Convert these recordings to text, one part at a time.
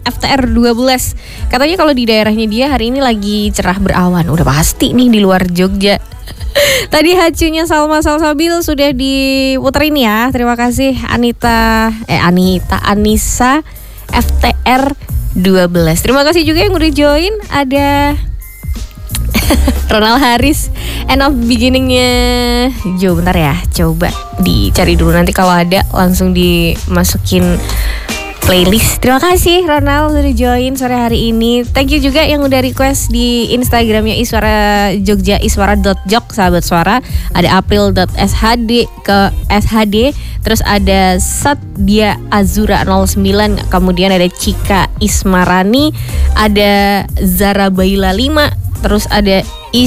FTR 12. Katanya kalau di daerahnya dia hari ini lagi cerah berawan. Udah pasti nih di luar Jogja. Tadi hacunya Salma Salsabil sudah diputerin ya. Terima kasih Anissa FTR 12. Terima kasih juga yang udah join. Ada Ronald Haris, end of beginningnya Jo, bentar ya, coba dicari dulu, nanti kalau ada langsung dimasukin playlist. Terima kasih Ronald sudah join sore hari ini. Thank you juga yang udah request di Instagramnya Iswara Jogja, iswara.jog sahabat suara. Ada april.shd ke shd. Terus ada Satdia Azura 09. Kemudian ada Cika Ismarani. Ada Zara Baila 5. Terus ada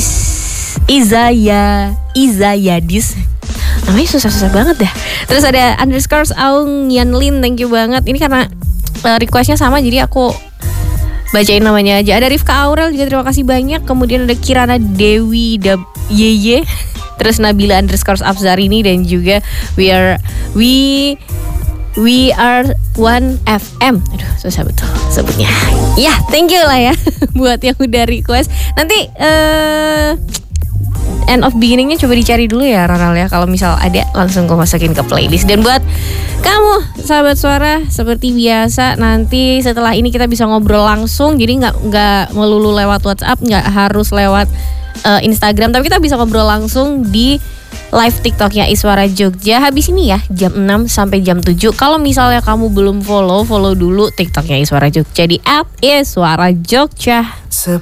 Izayadis. Namanya susah-susah banget dah. Terus ada _ Aung Yanlin, thank you banget. Ini karena requestnya sama jadi aku bacain namanya aja. Ada Rifka Aurel juga, terima kasih banyak. Kemudian ada Kirana Dewi Yeye. Terus Nabila _ Afzarini dan juga We are One FM. Aduh, susah betul sebutnya. Ya, thank you lah ya buat yang udah request. Nanti end of beginningnya coba dicari dulu ya Ronald ya. Kalau misal ada langsung gue masukin ke playlist. Dan buat kamu sahabat suara, seperti biasa nanti setelah ini kita bisa ngobrol langsung. Jadi nggak melulu lewat WhatsApp, nggak harus lewat Instagram, tapi kita bisa ngobrol langsung di live TikToknya Iswara Jogja. Habis ini ya jam 6 sampai jam 7. Kalau misalnya kamu belum follow dulu TikToknya Iswara Jogja di @iswarajogja.